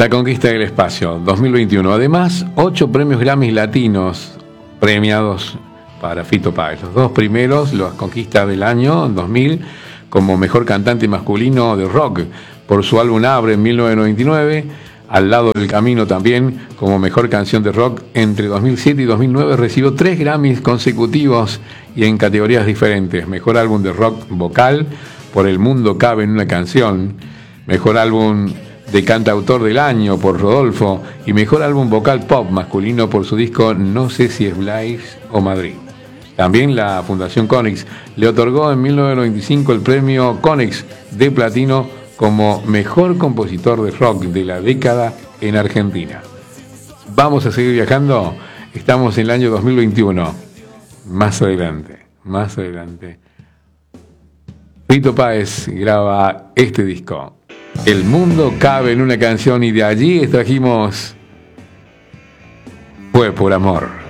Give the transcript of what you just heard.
La conquista del espacio 2021. Además, 8 premios Grammy latinos premiados para Fito Páez. Los 2 primeros los conquista del año 2000 como mejor cantante masculino de rock por su álbum Abre en 1999. Al lado del camino también como mejor canción de rock entre 2007 y 2009 recibió 3 Grammys consecutivos y en categorías diferentes. Mejor álbum de rock vocal por El Mundo Cabe en una Canción. Mejor álbum de cantautor del año por Rodolfo y mejor álbum vocal pop masculino por su disco No sé si es Blaze o Madrid. También la Fundación Konex le otorgó en 1995 el premio Konex de platino como mejor compositor de rock de la década en Argentina. Vamos a seguir viajando, estamos en el año 2021. Más adelante. Fito Páez graba este disco. El mundo cabe en una canción y de allí extrajimos Fue por amor.